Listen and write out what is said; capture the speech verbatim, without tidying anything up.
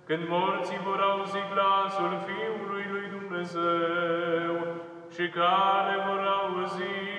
când morții vor auzi glasul Fiului lui Dumnezeu și care vor auzi